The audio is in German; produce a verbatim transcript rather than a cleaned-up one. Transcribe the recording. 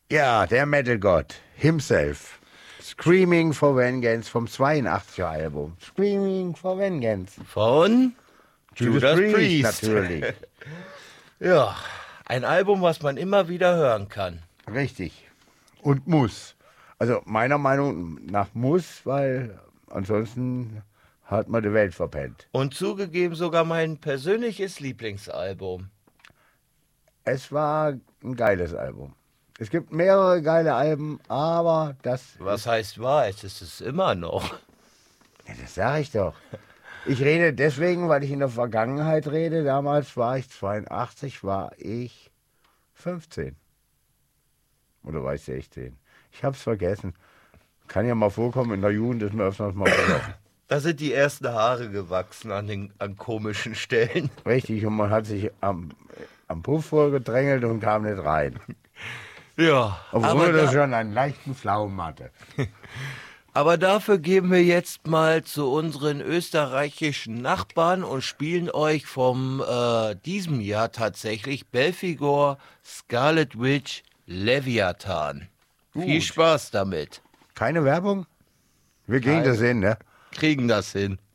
Ja, der Metal-Gott himself. Screaming for Vengeance vom zweiundachtziger Album. Screaming for Vengeance. Von Judas, Judas Priest, natürlich. Ja, ein Album, was man immer wieder hören kann. Richtig. Und muss. Also meiner Meinung nach muss, weil ansonsten hat man die Welt verpennt. Und zugegeben sogar mein persönliches Lieblingsalbum. Es war ein geiles Album. Es gibt mehrere geile Alben, aber das... Was heißt wahr? Es ist es immer noch. Ja, das sage ich doch. Ich rede deswegen, weil ich in der Vergangenheit rede. Damals war ich zweiundachtzig, war ich fünfzehn. Oder war ich sechzehn? Ich hab's vergessen. Kann ja mal vorkommen, in der Jugend ist mir öfters mal vergessen. Da sind die ersten Haare gewachsen an den an komischen Stellen. Richtig, und man hat sich am, am Puff vorgedrängelt und kam nicht rein. Ja, obwohl das schon einen leichten Flaum hatte. Aber dafür gehen wir jetzt mal zu unseren österreichischen Nachbarn und spielen euch vom äh, diesem Jahr tatsächlich Belphegor Scarlet Witch Leviathan. Gut. Viel Spaß damit. Keine Werbung? Wir kriegen das hin, ne? Kriegen das hin.